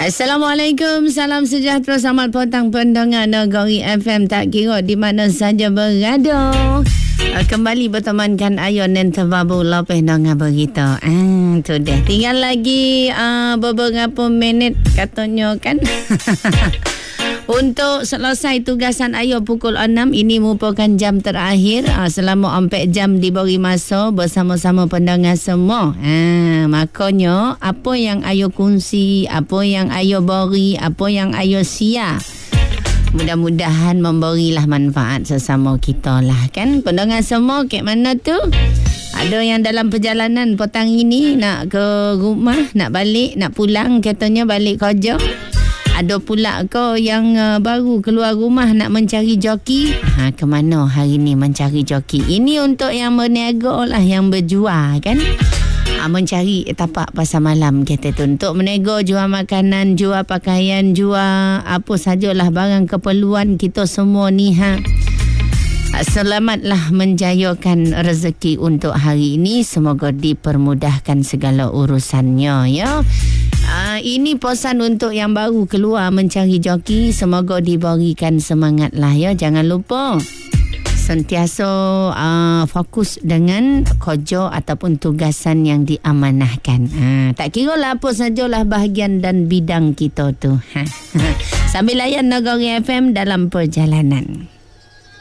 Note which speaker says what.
Speaker 1: Assalamualaikum, salam sejahtera, selamat petang pendengar Negeri FM tak kira di mana saja berada. Kembali bertemankan Ayon dan Terbabu Lopeh dengan berita. Tu dah. Tinggal lagi beberapa minit katanya kan. Untuk selesai tugasan Ayo pukul 6, ini merupakan jam terakhir. Selama 4 jam diberi masa bersama-sama pendengar semua. Makanya apa yang Ayo kongsi, apa yang Ayo beri, apa yang Ayo share, mudah-mudahan memberilah manfaat sesama kita lah kan. Pendengar semua kat mana tu? Ada yang dalam perjalanan petang ini nak ke rumah, nak balik, nak pulang, katanya balik kerja. Ada pula kau yang baru keluar rumah nak mencari joki. Ke mana hari ni mencari joki? Ini untuk yang berniaga lah, yang berjual kan. Mencari tapak pasar malam kata tu. Untuk menego, jual makanan, jual pakaian, jual apa sajalah barang keperluan kita semua ni. Selamatlah menjayakan rezeki untuk hari ini. Semoga dipermudahkan segala urusannya ya. Ini pesan untuk yang baru keluar mencari joki. Semoga diberikan semangat lah ya. Jangan lupa sentiasa fokus dengan kerja ataupun tugasan yang diamanahkan. Tak kira lah apa sajalah bahagian dan bidang kita tu. Sambil layan Negeri FM dalam perjalanan.